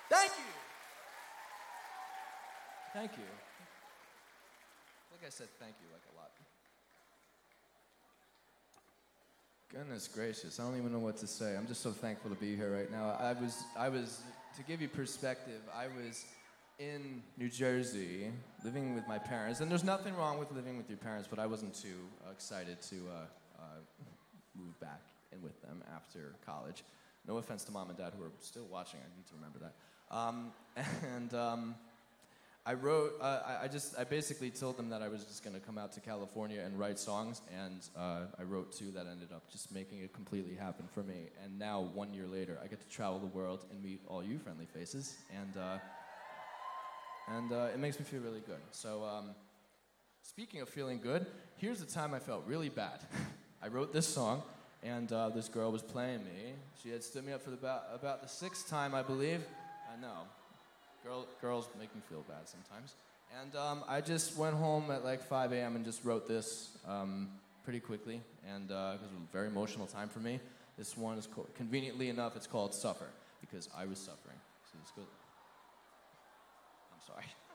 Thank you. Thank you. Like I said, thank you like a lot. Goodness gracious, I don't even know what to say. I'm just so thankful to be here right now. I was, to give you perspective, I was in New Jersey living with my parents, and there's nothing wrong with living with your parents, but I wasn't too excited to move back in with them after college. No offense to mom and dad who are still watching, I need to remember that. I wrote, I basically told them that I was just going to come out to California and write songs, and I wrote two that ended up just making it completely happen for me. And now, 1 year later, I get to travel the world and meet all you friendly faces, and it makes me feel really good. So, speaking of feeling good, here's the time I felt really bad. I wrote this song, and this girl was playing me. She had stood me up for about the sixth time, I believe. I know. Girls make me feel bad sometimes. And I just went home at like 5 a.m. and just wrote this pretty quickly, and it was a very emotional time for me. This one is called, conveniently enough, it's called Suffer, because I was suffering. So let's go. I'm sorry.